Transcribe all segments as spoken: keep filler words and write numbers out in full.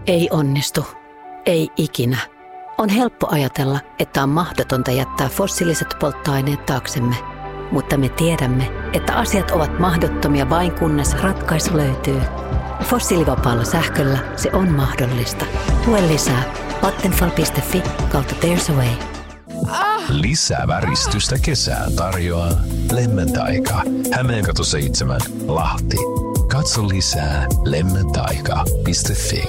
Ei onnistu. Ei ikinä. On helppo ajatella, että on mahdotonta jättää fossiiliset polttoaineet taaksemme. Mutta me tiedämme, että asiat ovat mahdottomia vain kunnes ratkaisu löytyy. Fossiilivapaalla sähköllä se on mahdollista. Lue lisää vattenfall piste fi kautta There's a Way. Lisää väristystä kesään tarjoaa Lemmentaika. Hämeenkatu seitsemän, Lahti. Katso lisää lemmentaika piste fi.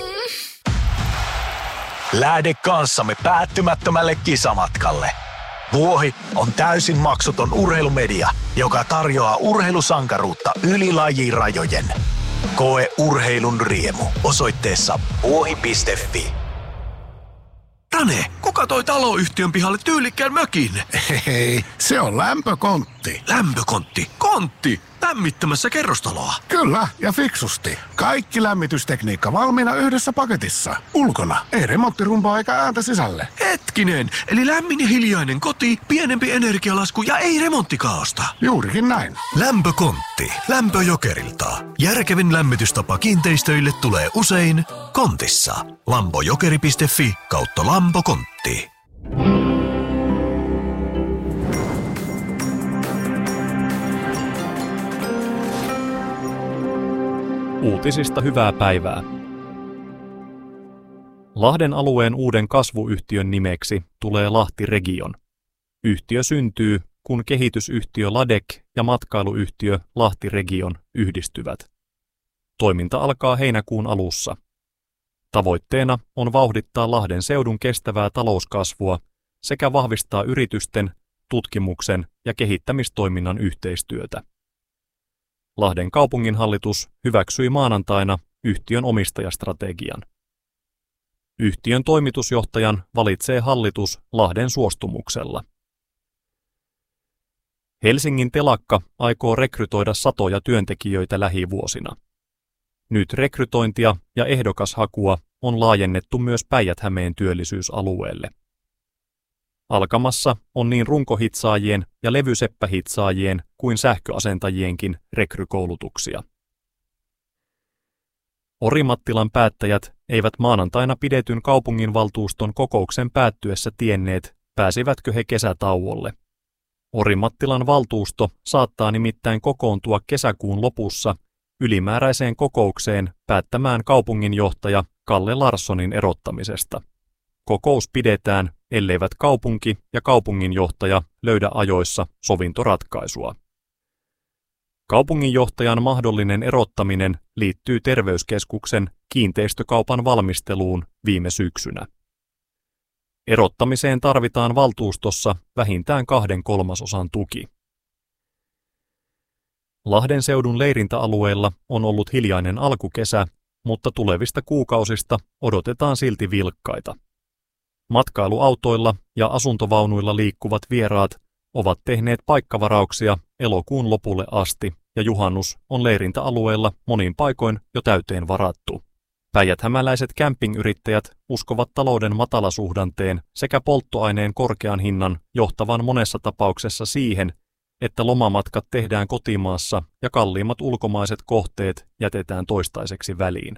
Lähde kanssamme päättymättömälle kisamatkalle. Vuohi on täysin maksuton urheilumedia, joka tarjoaa urheilusankaruutta yli lajirajojen. Koe urheilun riemu osoitteessa vuohi piste fi. Tane, kuka toi taloyhtiön pihalle tyylikkään mökin? Hei, se on lämpökontti. Lämpökontti? Kontti? Lämmittämässä kerrostaloa? Kyllä, ja fiksusti. Kaikki lämmitystekniikka valmiina yhdessä paketissa. Ulkona, ei remonttirumpaa eikä ääntä sisälle. Hetkinen, eli lämmin ja hiljainen koti, pienempi energialasku ja ei remonttikaaosta. Juurikin näin. Lämpökontti. Lämpöjokerilta. Järkevin lämmitystapa kiinteistöille tulee usein kontissa. Lampojokeri piste fi kautta lampokontti. Uutisista hyvää päivää. Lahden alueen uuden kasvuyhtiön nimeksi tulee Lahti Region. Yhtiö syntyy, kun kehitysyhtiö Ladek ja matkailuyhtiö Lahti Region yhdistyvät. Toiminta alkaa heinäkuun alussa. Tavoitteena on vauhdittaa Lahden seudun kestävää talouskasvua sekä vahvistaa yritysten, tutkimuksen ja kehittämistoiminnan yhteistyötä. Lahden kaupunginhallitus hyväksyi maanantaina yhtiön omistajastrategian. Yhtiön toimitusjohtajan valitsee hallitus Lahden suostumuksella. Helsingin telakka aikoo rekrytoida satoja työntekijöitä lähivuosina. Nyt rekrytointia ja ehdokashakua on laajennettu myös Päijät-Hämeen työllisyysalueelle. Alkamassa on niin runkohitsaajien ja levyseppähitsaajien kuin sähköasentajienkin rekrykoulutuksia. Orimattilan päättäjät eivät maanantaina pidetyn kaupunginvaltuuston kokouksen päättyessä tienneet, pääsivätkö he kesätauolle. Orimattilan valtuusto saattaa nimittäin kokoontua kesäkuun lopussa ylimääräiseen kokoukseen päättämään kaupunginjohtaja Kalle Larssonin erottamisesta. Kokous pidetään, elleivät kaupunki ja kaupunginjohtaja löydä ajoissa sovintoratkaisua. Kaupunginjohtajan mahdollinen erottaminen liittyy terveyskeskuksen kiinteistökaupan valmisteluun viime syksynä. Erottamiseen tarvitaan valtuustossa vähintään kahden kolmasosan tuki. Lahden seudun leirintäalueella on ollut hiljainen alkukesä, mutta tulevista kuukausista odotetaan silti vilkkaita. Matkailuautoilla ja asuntovaunuilla liikkuvat vieraat ovat tehneet paikkavarauksia elokuun lopulle asti ja juhannus on leirintäalueella monin paikoin jo täyteen varattu. Päijät-hämäläiset campingyrittäjät uskovat talouden matalasuhdanteen sekä polttoaineen korkean hinnan johtavan monessa tapauksessa siihen, että lomamatkat tehdään kotimaassa ja kalliimmat ulkomaiset kohteet jätetään toistaiseksi väliin.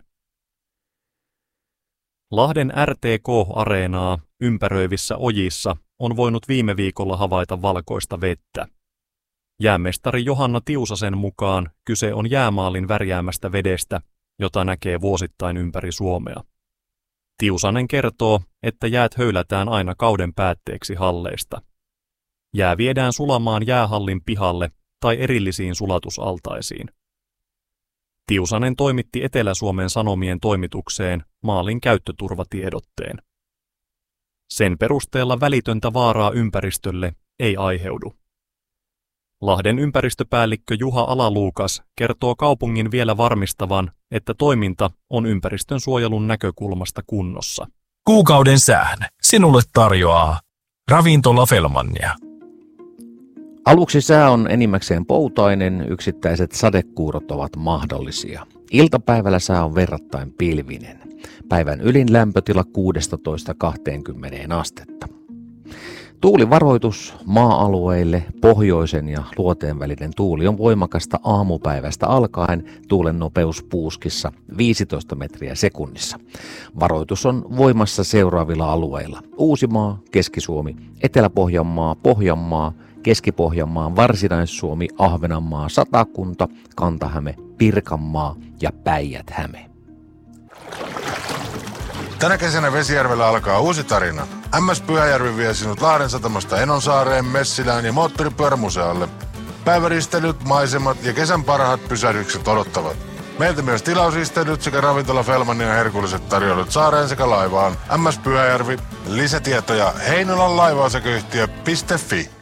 Lahden R T K-areenaa ympäröivissä ojissa on voinut viime viikolla havaita valkoista vettä. Jäämestari Johanna Tiusasen mukaan kyse on jäämaalin värjäämästä vedestä, jota näkee vuosittain ympäri Suomea. Tiusanen kertoo, että jäät höylätään aina kauden päätteeksi halleista. Jää viedään sulamaan jäähallin pihalle tai erillisiin sulatusaltaisiin. Tiusanen toimitti Etelä-Suomen Sanomien toimitukseen maalin käyttöturvatiedotteen. Sen perusteella välitöntä vaaraa ympäristölle ei aiheudu. Lahden ympäristöpäällikkö Juha Alaluukas kertoo kaupungin vielä varmistavan, että toiminta on ympäristön suojelun näkökulmasta kunnossa. Kuukauden sään sinulle tarjoaa Ravintola Fellmania. Aluksi sää on enimmäkseen poutainen, yksittäiset sadekuurot ovat mahdollisia. Iltapäivällä sää on verrattain pilvinen. Päivän ylin lämpötila kuusitoista kaksikymmentä astetta. Tuulivaroitus maa-alueille. Pohjoisen ja luoteen välinen tuuli on voimakasta aamupäivästä alkaen. Tuulen nopeus puuskissa viisitoista metriä sekunnissa. Varoitus on voimassa seuraavilla alueilla: Uusimaa, Keski-Suomi, Etelä-Pohjanmaa, Pohjanmaa, Keski-Pohjanmaa, Varsinais-Suomi, Ahvenanmaa, Satakunta, Kanta-Häme, Pirkanmaa ja Päijät-Häme. Tänä kesänä Vesijärvellä alkaa uusi tarina. M S Pyhäjärvi vie sinut Lahden satamasta Enonsaareen, Messilään ja moottoripyörämusealle. Päiväristelyt, maisemat ja kesän parhaat pysähdykset odottavat. Meiltä myös tilausristelyt sekä ravintola Fellmanin ja herkulliset tarjoilut saareen sekä laivaan. M S Pyhäjärvi. Lisätietoja heinolan laivaosakeyhtiö piste fi.